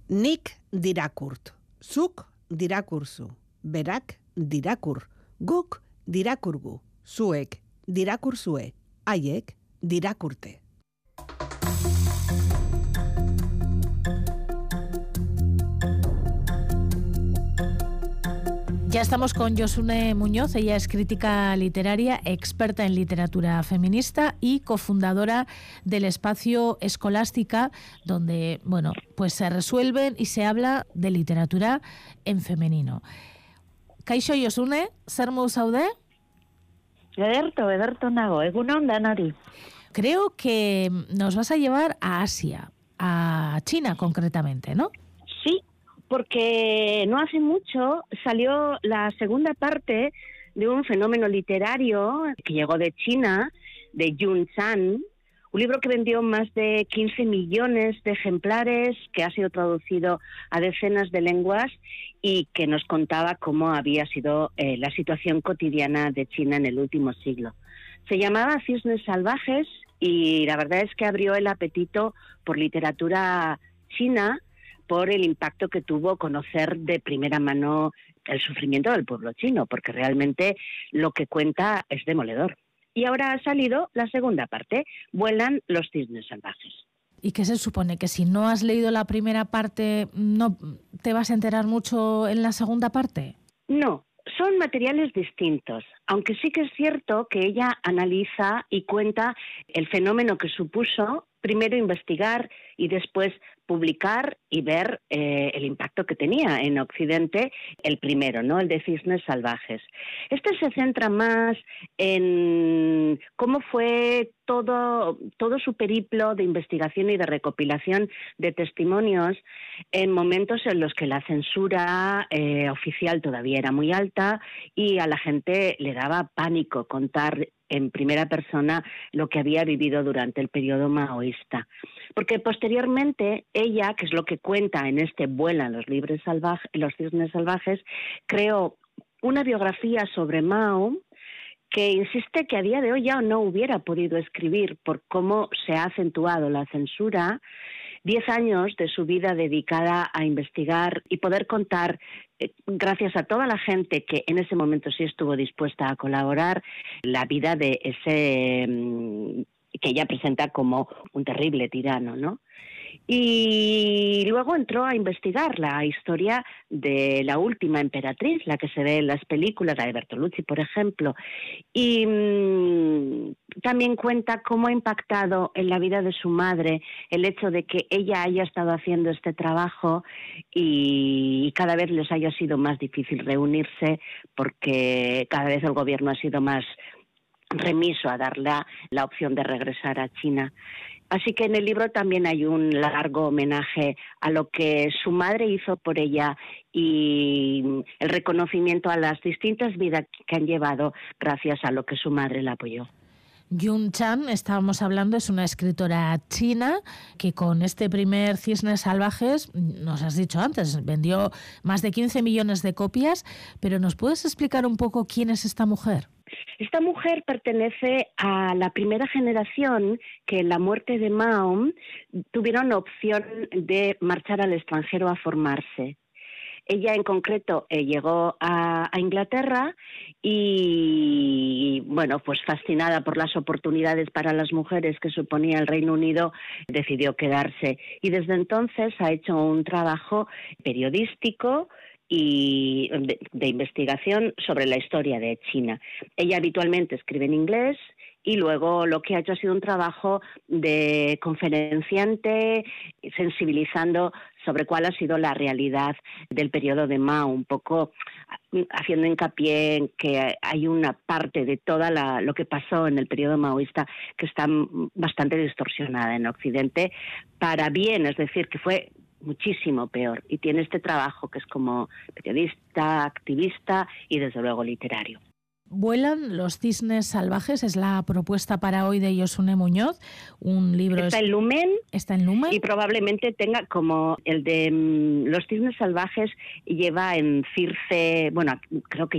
Nik dirakurt, zuk dirakurzu, berak dirakur, guk dirakurgu, zuek dirakurzue, haiek dirakurte. Ya estamos con Josune Muñoz, ella es crítica literaria, experta en literatura feminista y cofundadora del espacio Escolástica, donde, bueno, pues se resuelven y se habla de literatura en femenino. Kaixo Josune, zer moduz zaude? Ederto nago, egunon danori. Creo que nos vas a llevar a Asia, a China concretamente, ¿no? Sí, porque no hace mucho salió la segunda parte de un fenómeno literario que llegó de China, de Yun Zhan, un libro que vendió más de 15 millones de ejemplares, que ha sido traducido a decenas de lenguas y que nos contaba cómo había sido la situación cotidiana de China en el último siglo. Se llamaba Cisnes salvajes y la verdad es que abrió el apetito por literatura china, por el impacto que tuvo conocer de primera mano el sufrimiento del pueblo chino, porque realmente lo que cuenta es demoledor. Y ahora ha salido la segunda parte, Vuelan los cisnes salvajes. ¿Y qué se supone? ¿Que si no has leído la primera parte no te vas a enterar mucho en la segunda parte? No, son materiales distintos, aunque sí que es cierto que ella analiza y cuenta el fenómeno que supuso primero investigar y después publicar y ver el impacto que tenía en Occidente el primero, ¿no? El de Cisnes salvajes. Este se centra más en cómo fue todo su periplo de investigación y de recopilación de testimonios en momentos en los que la censura oficial todavía era muy alta y a la gente le daba pánico contar en primera persona lo que había vivido durante el periodo maoísta. Porque posteriormente ella, que es lo que cuenta en este Vuelan los cisnes salvajes, creó una biografía sobre Mao que insiste que a día de hoy ya no hubiera podido escribir por cómo se ha acentuado la censura. 10 años de su vida dedicada a investigar y poder contar, gracias a toda la gente que en ese momento sí estuvo dispuesta a colaborar, la vida de ese que ella presenta como un terrible tirano, ¿no? Y luego entró a investigar la historia de la última emperatriz, la que se ve en las películas, la de Bertolucci, por ejemplo, y también cuenta cómo ha impactado en la vida de su madre el hecho de que ella haya estado haciendo este trabajo y cada vez les haya sido más difícil reunirse porque cada vez el gobierno ha sido más remiso a darle la opción de regresar a China. Así que en el libro también hay un largo homenaje a lo que su madre hizo por ella y el reconocimiento a las distintas vidas que han llevado gracias a lo que su madre la apoyó. Yun Zhan, estábamos hablando, es una escritora china que con este primer Cisnes salvajes, nos has dicho antes, vendió más de 15 millones de copias, pero ¿nos puedes explicar un poco quién es esta mujer? Esta mujer pertenece a la primera generación que en la muerte de Mao tuvieron opción de marchar al extranjero a formarse. Ella en concreto llegó a Inglaterra y, bueno, pues fascinada por las oportunidades para las mujeres que suponía el Reino Unido, decidió quedarse. Y desde entonces ha hecho un trabajo periodístico y de investigación sobre la historia de China. Ella habitualmente escribe en inglés y luego lo que ha hecho ha sido un trabajo de conferenciante, sensibilizando sobre cuál ha sido la realidad del periodo de Mao, un poco haciendo hincapié en que hay una parte de toda lo que pasó en el periodo maoísta que está bastante distorsionada en Occidente para bien, es decir, que fue muchísimo peor, y tiene este trabajo que es como periodista, activista y desde luego literario. Vuelan los cisnes salvajes es la propuesta para hoy de Josune Muñoz, un libro... Está en Lumen. Está en Lumen. Y probablemente tenga, como el de los cisnes salvajes, lleva en Circe, bueno, creo que